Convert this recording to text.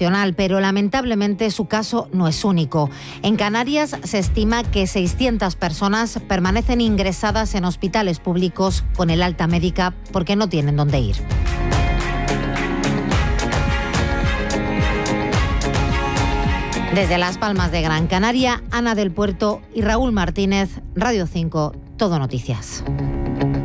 excepcional, pero lamentablemente su caso no es único. En Canarias se estima que 600 personas permanecen ingresadas en hospitales públicos con el alta médica porque no tienen dónde ir. Desde Las Palmas de Gran Canaria, Ana del Puerto y Raúl Martínez, Radio 5, Todo Noticias.